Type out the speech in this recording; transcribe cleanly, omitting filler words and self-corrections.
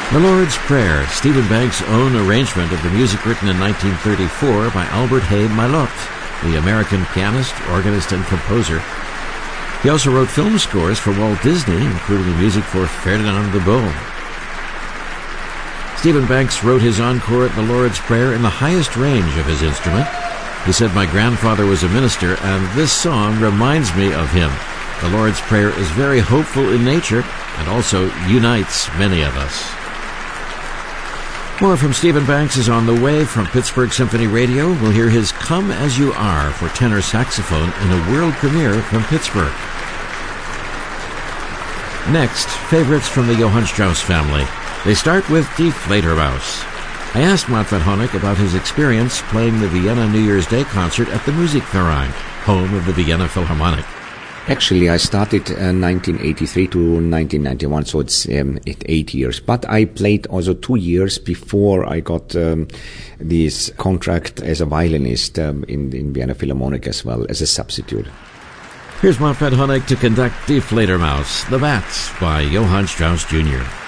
The Lord's Prayer, Stephen Banks' own arrangement of the music written in 1934 by Albert Hay Maillot, the American pianist, organist, and composer. He also wrote film scores for Walt Disney, including the music for Ferdinand the Bull. Stephen Banks wrote his encore at the Lord's Prayer in the highest range of his instrument. He said, "My grandfather was a minister, and this song reminds me of him. The Lord's Prayer is very hopeful in nature and also unites many of us." More from Stephen Banks is on the way from Pittsburgh Symphony Radio. We'll hear his Come As You Are for tenor saxophone in a world premiere from Pittsburgh. Next, favorites from the Johann Strauss family. They start with Die Fledermaus. I asked Manfred Honeck about his experience playing the Vienna New Year's Day concert at the Musikverein, home of the Vienna Philharmonic. Actually, I started 1983 to 1991, so it's 8 years. But I played also 2 years before I got this contract as a violinist in Vienna Philharmonic as well, as a substitute. Here's Manfred Honeck to conduct Die Fledermaus, The Bats, by Johann Strauss Jr.